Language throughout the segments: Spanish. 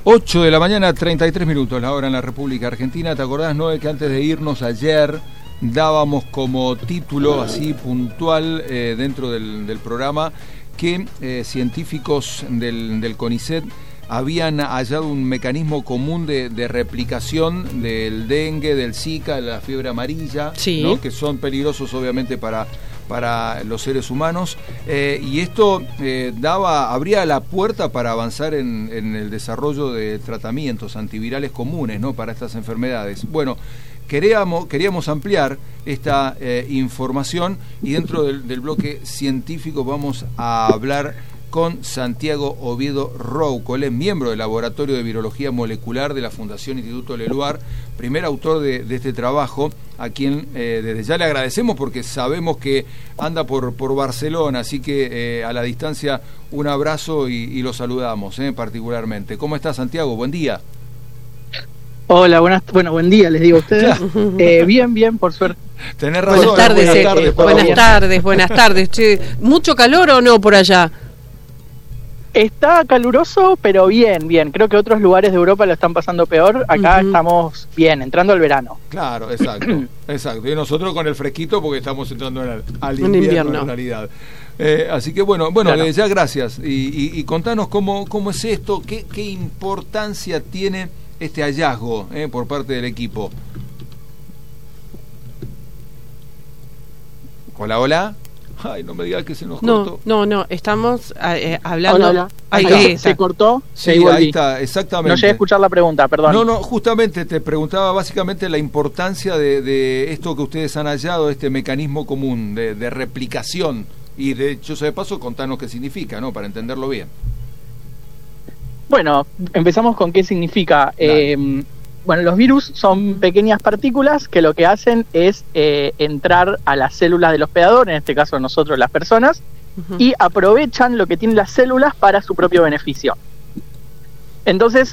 8 de la mañana, 33 minutos, la hora en la República Argentina. ¿Te acordás, Noé, que antes de irnos ayer dábamos como título así puntual dentro del programa que científicos del CONICET habían hallado un mecanismo común de replicación del dengue, del Zika, de la fiebre amarilla, sí, ¿no? Que son peligrosos obviamente para los seres humanos, y esto abría la puerta para avanzar en el desarrollo de tratamientos antivirales comunes, ¿no?, para estas enfermedades. Bueno, queríamos ampliar esta información, y dentro del bloque científico vamos a hablar con Santiago Oviedo Rouco. Él es miembro del Laboratorio de Virología Molecular de la Fundación Instituto Leluar, primer autor de este trabajo, a quien desde ya le agradecemos porque sabemos que anda por Barcelona, así que a la distancia un abrazo y lo saludamos particularmente. ¿Cómo está, Santiago? Buen día. Hola, buen día, les digo a ustedes. Bien, por suerte. Tenés razón. Buenas tardes. Che, ¿mucho calor o no por allá? Está caluroso, pero bien. Creo que otros lugares de Europa lo están pasando peor. Acá estamos bien, entrando al verano. Claro, exacto. Y nosotros con el fresquito porque estamos entrando al invierno en realidad. Así que bueno, claro. Ya gracias. Y contanos cómo es esto, qué importancia tiene este hallazgo por parte del equipo. Hola. Ay, no me digas que se nos cortó. No, estamos hablando. Hola. Ahí se cortó. Sí, ahí está, exactamente. No llegué a escuchar la pregunta, perdón. No, justamente te preguntaba básicamente la importancia de esto que ustedes han hallado, este mecanismo común de replicación. Y de hecho, de paso, contanos qué significa, ¿no?, para entenderlo bien. Bueno, empezamos con qué significa. Bueno, los virus son pequeñas partículas que lo que hacen es entrar a las células del hospedador, en este caso nosotros las personas, y aprovechan lo que tienen las células para su propio beneficio. Entonces,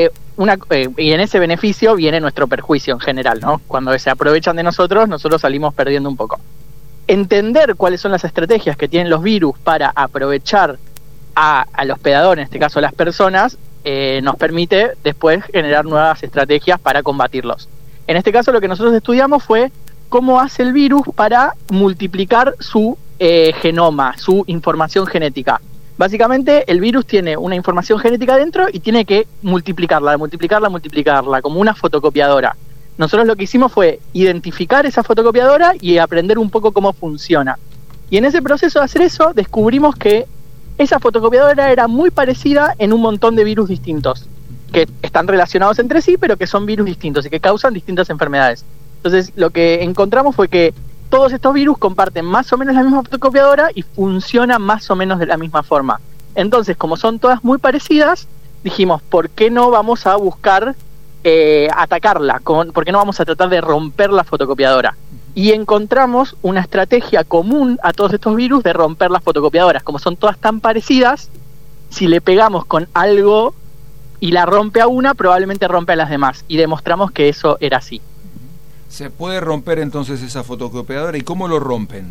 y en ese beneficio viene nuestro perjuicio en general, ¿no? Cuando se aprovechan de nosotros salimos perdiendo un poco. Entender cuáles son las estrategias que tienen los virus para aprovechar al hospedador, en este caso a las personas, nos permite después generar nuevas estrategias para combatirlos. En este caso lo que nosotros estudiamos fue cómo hace el virus para multiplicar su genoma, su información genética. Básicamente el virus tiene una información genética dentro y tiene que multiplicarla, como una fotocopiadora. Nosotros lo que hicimos fue identificar esa fotocopiadora y aprender un poco cómo funciona. Y en ese proceso de hacer eso descubrimos que esa fotocopiadora era muy parecida en un montón de virus distintos, que están relacionados entre sí, pero que son virus distintos y que causan distintas enfermedades. Entonces, lo que encontramos fue que todos estos virus comparten más o menos la misma fotocopiadora y funcionan más o menos de la misma forma. Entonces, como son todas muy parecidas, dijimos, ¿por qué no vamos a buscar atacarla? ¿Por qué no vamos a tratar de romper la fotocopiadora? Y encontramos una estrategia común a todos estos virus de romper las fotocopiadoras. Como son todas tan parecidas, si le pegamos con algo y la rompe a una, probablemente rompe a las demás. Y demostramos que eso era así. ¿Se puede romper entonces esa fotocopiadora? ¿Y cómo lo rompen?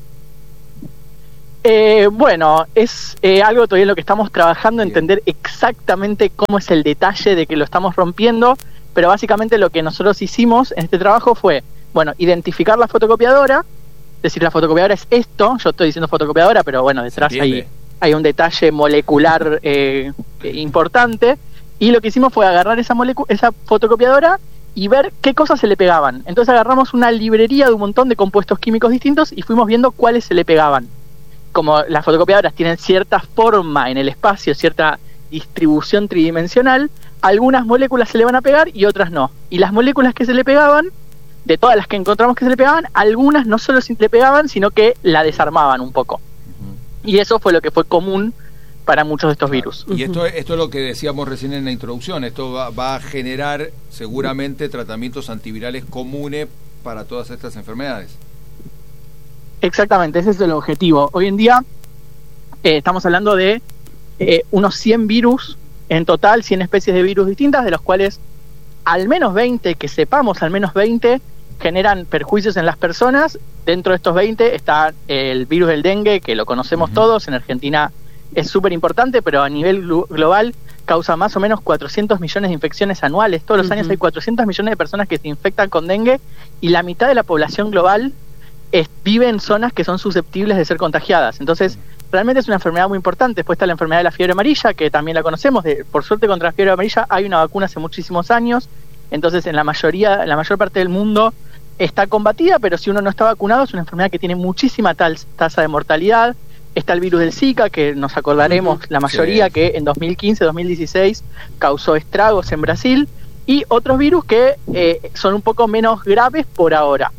Bueno, es algo todavía en lo que estamos trabajando, entender exactamente cómo es el detalle de que lo estamos rompiendo. Pero básicamente lo que nosotros hicimos en este trabajo fue, bueno, identificar la fotocopiadora, es decir, la fotocopiadora es esto, yo estoy diciendo fotocopiadora, pero bueno, detrás hay un detalle molecular importante, y lo que hicimos fue agarrar esa fotocopiadora y ver qué cosas se le pegaban. Entonces agarramos una librería de un montón de compuestos químicos distintos y fuimos viendo cuáles se le pegaban. Como las fotocopiadoras tienen cierta forma en el espacio, cierta distribución tridimensional, algunas moléculas se le van a pegar y otras no. Y las moléculas que se le pegaban, de todas las que encontramos que se le pegaban, algunas no solo se le pegaban, sino que la desarmaban un poco. Y eso fue lo que fue común para muchos de estos virus. Y esto es lo que decíamos recién en la introducción, esto va a generar seguramente tratamientos antivirales comunes para todas estas enfermedades. Exactamente, ese es el objetivo. Hoy en día estamos hablando de unos 100 virus en total, 100 especies de virus distintas, de los cuales al menos 20, que sepamos, al menos 20 generan perjuicios en las personas. Dentro de estos 20 está el virus del dengue, que lo conocemos todos, en Argentina es súper importante, pero a nivel global causa más o menos 400 millones de infecciones anuales. Todos los años hay 400 millones de personas que se infectan con dengue y la mitad de la población global vive en zonas que son susceptibles de ser contagiadas. Entonces, realmente es una enfermedad muy importante. Después está la enfermedad de la fiebre amarilla, que también la conocemos. Por suerte, contra la fiebre amarilla hay una vacuna hace muchísimos años. Entonces, en la mayor parte del mundo está combatida, pero si uno no está vacunado, es una enfermedad que tiene muchísima tasa de mortalidad. Está el virus del Zika, que nos acordaremos la mayoría que en 2015, 2016 causó estragos en Brasil, y otros virus que son un poco menos graves por ahora.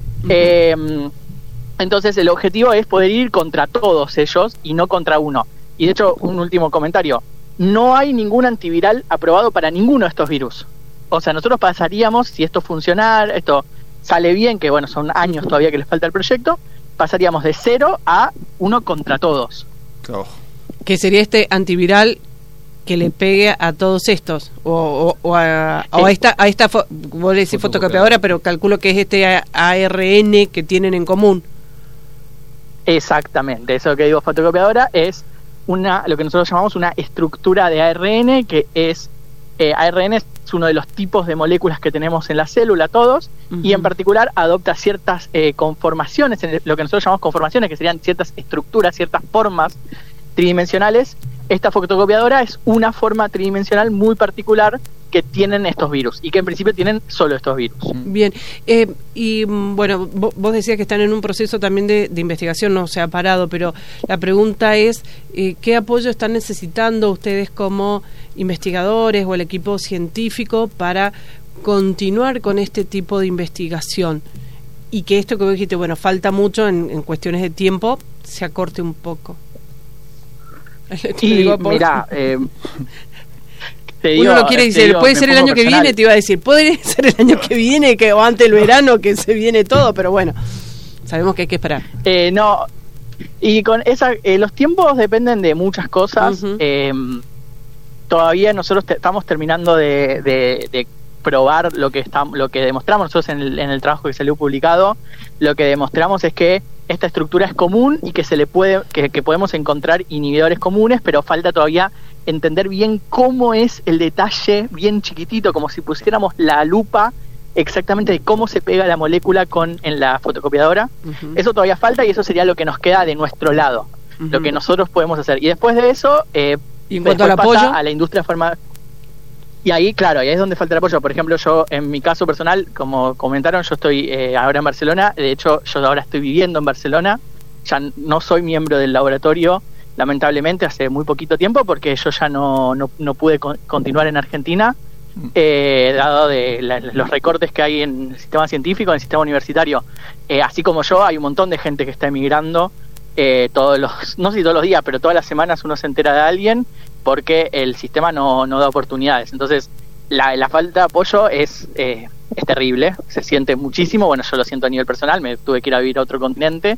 Entonces el objetivo es poder ir contra todos ellos y no contra uno. Y de hecho, un último comentario, no hay ningún antiviral aprobado para ninguno de estos virus. O sea, nosotros pasaríamos, si esto funcionara, esto sale bien, que bueno, son años todavía que les falta el proyecto, pasaríamos de 0 a 1 contra todos. Oh. Que sería este antiviral que le pegue a todos estos, o a esta vos le decís fotocopiadora, pero calculo que es este ARN que tienen en común. Exactamente, eso que digo fotocopiadora es lo que nosotros llamamos una estructura de ARN, que es ARN es uno de los tipos de moléculas que tenemos en la célula todos, y en particular adopta ciertas conformaciones, lo que nosotros llamamos conformaciones, que serían ciertas estructuras, ciertas formas tridimensionales. Esta fotocopiadora es una forma tridimensional muy particular que tienen estos virus, y que en principio tienen solo estos virus. Bien, y bueno, vos decías que están en un proceso también de investigación, no se ha parado, pero la pregunta es, ¿qué apoyo están necesitando ustedes como investigadores o el equipo científico para continuar con este tipo de investigación? Y que esto que vos dijiste, bueno, falta mucho en cuestiones de tiempo, se acorte un poco. Y mira, uno lo quiere decir, puede ser el año que viene, te iba a decir, puede ser el año que viene, o antes del verano, que se viene todo, pero bueno, sabemos que hay que esperar. No, y con los tiempos dependen de muchas cosas. Todavía nosotros estamos terminando de probar lo que demostramos nosotros en el trabajo que salió publicado. Lo que demostramos es que esta estructura es común y que que podemos encontrar inhibidores comunes, pero falta todavía entender bien cómo es el detalle bien chiquitito, como si pusiéramos la lupa exactamente de cómo se pega la molécula en la fotocopiadora. Eso todavía falta, y eso sería lo que nos queda de nuestro lado, lo que nosotros podemos hacer. Y después de eso, ¿y en cuanto al apoyo? A la industria farmacéutica. Y ahí, claro, ahí es donde falta el apoyo. Por ejemplo, yo, en mi caso personal, como comentaron, yo estoy ahora en Barcelona. De hecho, yo ahora estoy viviendo en Barcelona. Ya no soy miembro del laboratorio, lamentablemente, hace muy poquito tiempo, porque yo ya no pude continuar en Argentina, dado los recortes que hay en el sistema científico, en el sistema universitario. Así como yo, hay un montón de gente que está emigrando. No sé si todos los días, pero todas las semanas uno se entera de alguien, porque el sistema no da oportunidades. Entonces, la falta de apoyo es terrible, se siente muchísimo. Bueno, yo lo siento a nivel personal, me tuve que ir a vivir a otro continente,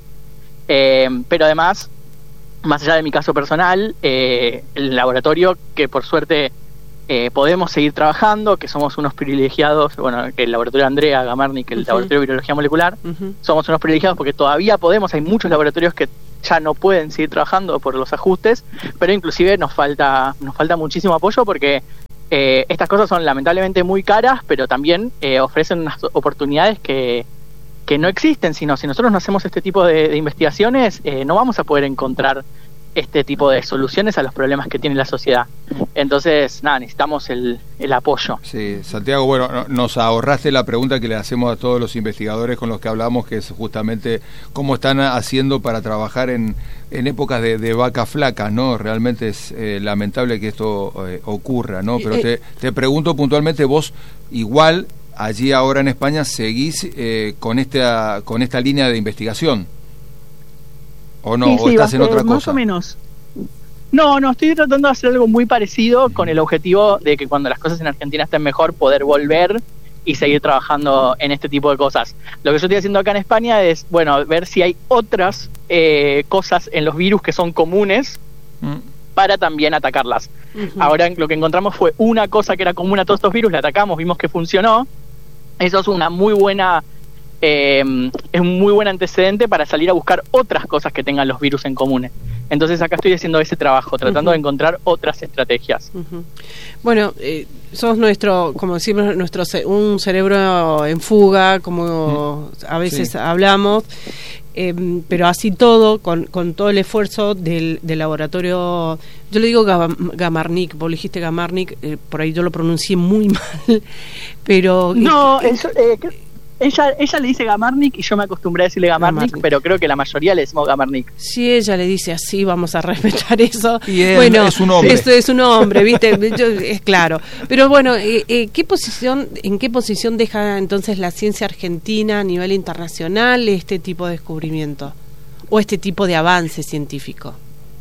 pero además, más allá de mi caso personal, el laboratorio, que por suerte podemos seguir trabajando, que somos unos privilegiados, bueno, que el laboratorio de Andrea Gamarni, que el laboratorio de biología molecular, somos unos privilegiados porque todavía hay muchos laboratorios que ya no pueden seguir trabajando por los ajustes, pero inclusive nos falta muchísimo apoyo, porque estas cosas son lamentablemente muy caras, pero también ofrecen unas oportunidades que no existen. Si nosotros no hacemos este tipo de investigaciones, no vamos a poder encontrar este tipo de soluciones a los problemas que tiene la sociedad. Entonces, necesitamos el apoyo. Sí, Santiago, bueno, nos ahorraste la pregunta que le hacemos a todos los investigadores con los que hablamos, que es justamente cómo están haciendo para trabajar en épocas de vaca flaca, ¿no? Realmente es lamentable que esto ocurra, ¿no? Pero te pregunto puntualmente, vos igual allí ahora en España seguís con esta línea de investigación, ¿o no? Sí, ¿O estás en otra cosa? Más o menos. No, estoy tratando de hacer algo muy parecido, con el objetivo de que cuando las cosas en Argentina estén mejor, poder volver y seguir trabajando en este tipo de cosas. Lo que yo estoy haciendo acá en España es, bueno, ver si hay otras cosas en los virus que son comunes para también atacarlas. Ahora lo que encontramos fue una cosa que era común a todos estos virus, la atacamos, vimos que funcionó. Eso es una muy buena es un muy buen antecedente para salir a buscar otras cosas que tengan los virus en común. Entonces acá estoy haciendo ese trabajo, tratando de encontrar otras estrategias. Bueno, sos nuestro, como decimos, un cerebro en fuga, como a veces hablamos, pero así todo, con todo el esfuerzo del laboratorio. Yo le digo Gamarnik, vos le dijiste Gamarnik, por ahí yo lo pronuncié muy mal, pero... No, ella le dice Gamarnik y yo me acostumbré a decirle Gamarnik, pero creo que la mayoría le decimos Gamarnik. Si ella le dice así, vamos a respetar eso. Y bueno, es un hombre. Esto es un hombre, ¿viste? Es claro. Pero bueno, ¿en qué posición deja entonces la ciencia argentina a nivel internacional este tipo de descubrimiento o este tipo de avance científico?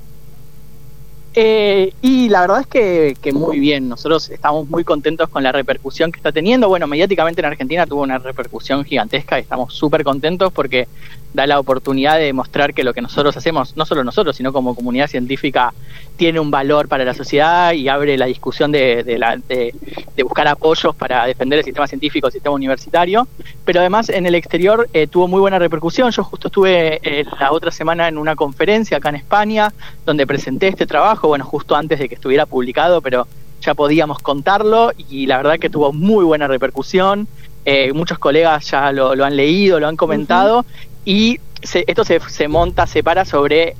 Y la verdad es que muy bien, nosotros estamos muy contentos con la repercusión que está teniendo. Bueno, mediáticamente en Argentina tuvo una repercusión gigantesca y estamos súper contentos porque da la oportunidad de demostrar que lo que nosotros hacemos, no solo nosotros, sino como comunidad científica, tiene un valor para la sociedad y abre la discusión de buscar apoyos para defender el sistema científico, el sistema universitario. Pero además en el exterior tuvo muy buena repercusión. Yo justo estuve la otra semana en una conferencia acá en España donde presenté este trabajo, bueno, justo antes de que estuviera publicado, pero ya podíamos contarlo y la verdad que tuvo muy buena repercusión. Muchos colegas ya lo han leído, lo han comentado, y esto se para sobre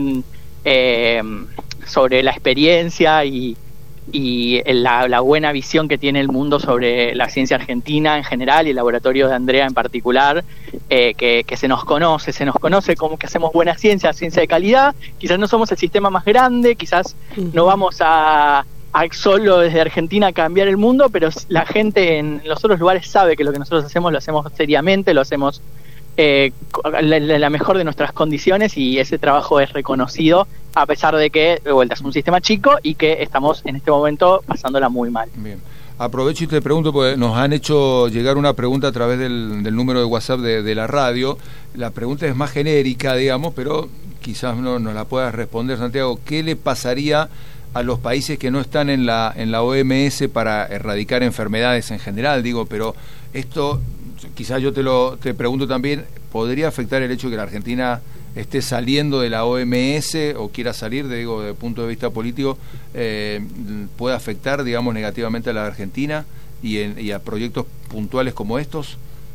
sobre la experiencia y la buena visión que tiene el mundo sobre la ciencia argentina en general y el laboratorio de Andrea en particular, que se nos conoce como que hacemos buena ciencia de calidad. Quizás no somos el sistema más grande, quizás no vamos a solo desde Argentina cambiar el mundo, pero la gente en los otros lugares sabe que lo que nosotros hacemos lo hacemos seriamente, lo hacemos la mejor de nuestras condiciones, y ese trabajo es reconocido a pesar de que de vuelta es un sistema chico y que estamos en este momento pasándola muy mal. Bien. Aprovecho y te pregunto, porque nos han hecho llegar una pregunta a través del número de WhatsApp de la radio. La pregunta es más genérica, digamos, pero quizás no nos la puedas responder, Santiago. ¿Qué le pasaría a los países que no están en la OMS para erradicar enfermedades en general? Digo, pero esto, quizás yo te pregunto también, ¿podría afectar el hecho de que la Argentina esté saliendo de la OMS o quiera salir, desde el punto de vista político, puede afectar, digamos, negativamente a la Argentina y a proyectos puntuales como estos?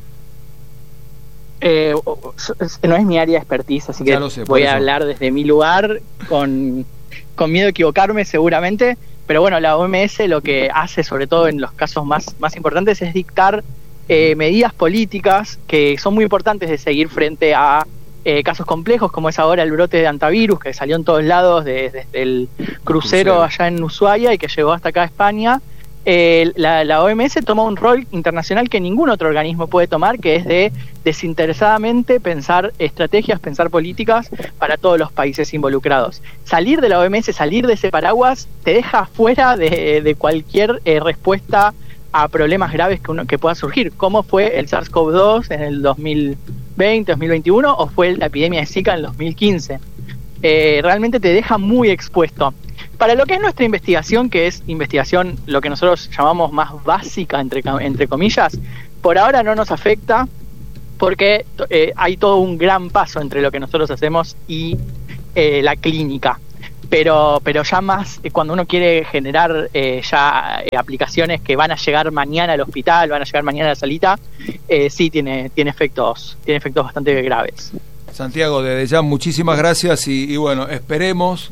No es mi área de expertise, así que voy a hablar desde mi lugar con miedo a equivocarme seguramente, pero bueno, la OMS lo que hace, sobre todo en los casos más importantes, es dictar medidas políticas que son muy importantes de seguir frente a casos complejos, como es ahora el brote de antivirus que salió en todos lados desde el crucero allá en Ushuaia y que llegó hasta acá a España. La OMS toma un rol internacional que ningún otro organismo puede tomar, que es de desinteresadamente pensar estrategias, pensar políticas para todos los países involucrados. Salir de la OMS, salir de ese paraguas, te deja fuera de cualquier respuesta a problemas graves que pueda surgir, como fue el SARS-CoV-2 en el 2020, 2021, o fue la epidemia de Zika en el 2015. Realmente te deja muy expuesto. Para lo que es nuestra investigación, que es investigación lo que nosotros llamamos más básica, entre comillas, por ahora no nos afecta porque hay todo un gran paso entre lo que nosotros hacemos y la clínica. Pero ya más cuando uno quiere generar aplicaciones que van a llegar mañana al hospital, van a llegar mañana a la salita, sí tiene efectos bastante graves. Santiago, desde ya muchísimas gracias y bueno, esperemos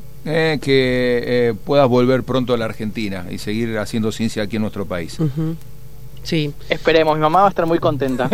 que puedas volver pronto a la Argentina y seguir haciendo ciencia aquí en nuestro país. Uh-huh. Sí. Esperemos, mi mamá va a estar muy contenta.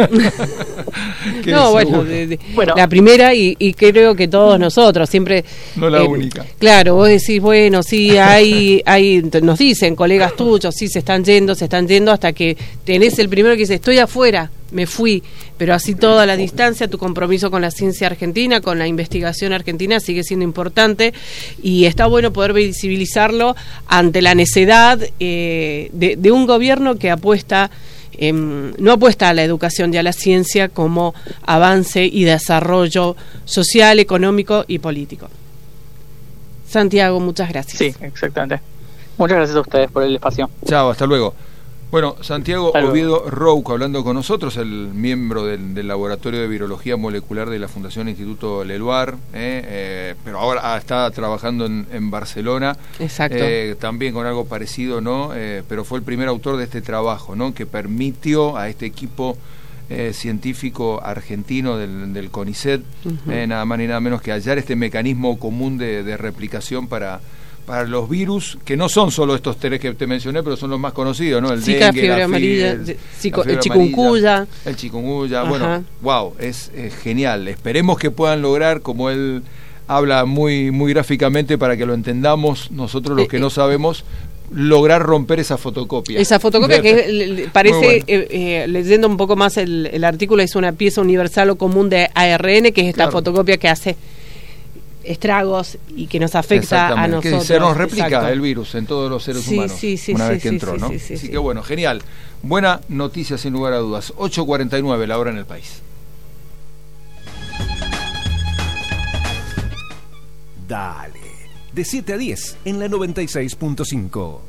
No, bueno, la primera y creo que todos nosotros siempre... No la única. Claro, vos decís, bueno, sí, hay nos dicen colegas tuyos, sí, se están yendo, hasta que tenés el primero que dice, estoy afuera, me fui, pero así toda la distancia, tu compromiso con la ciencia argentina, con la investigación argentina sigue siendo importante y está bueno poder visibilizarlo ante la necedad de un gobierno que apuesta, no apuesta a la educación y a la ciencia como avance y desarrollo social, económico y político. Santiago, muchas gracias. Sí, exactamente. Muchas gracias a ustedes por el espacio. Chao, hasta luego. Bueno, Santiago Oviedo Rouco hablando con nosotros, el miembro del Laboratorio de Virología Molecular de la Fundación Instituto Leluar, pero ahora está trabajando en Barcelona. Exacto. También con algo parecido, ¿no? Pero fue el primer autor de este trabajo, ¿no? Que permitió a este equipo científico argentino del CONICET, nada más ni nada menos que hallar este mecanismo común de replicación para los virus, que no son solo estos tres que te mencioné, pero son los más conocidos, ¿no? El Zika, dengue, fiebre amarilla, el chikungunya. El chikungunya, bueno, wow, es genial. Esperemos que puedan lograr, como él habla muy, muy gráficamente para que lo entendamos nosotros los que no sabemos, lograr romper esa fotocopia. Esa fotocopia que parece, bueno. Leyendo un poco más el artículo, es una pieza universal o común de ARN, que es esta fotocopia que hace estragos y que nos afecta a nosotros. Que se nos replica el virus en todos los seres humanos una vez que entró, ¿no? Así que bueno, genial. Buena noticia sin lugar a dudas. 8:49 la hora en el país. Dale, de 7 a 10 en la 96.5.